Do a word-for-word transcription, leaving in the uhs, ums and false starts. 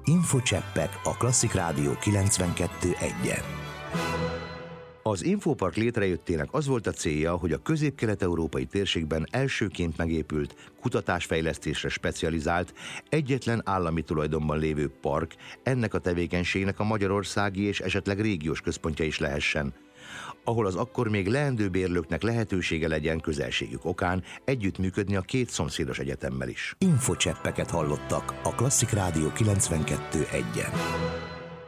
Infocseppek a Klasszik Rádió kilencvenkettő egyen. Az Infopark létrejöttének az volt a célja, hogy a közép-kelet-európai térségben elsőként megépült, kutatásfejlesztésre specializált, egyetlen állami tulajdonban lévő park ennek a tevékenységnek a magyarországi és esetleg régiós központja is lehessen, ahol az akkor még leendő bérlőknek lehetősége legyen közelségük okán együttműködni a két szomszédos egyetemmel is. Infocseppeket hallottak a Klasszik Rádió kilencvenkettő egyen.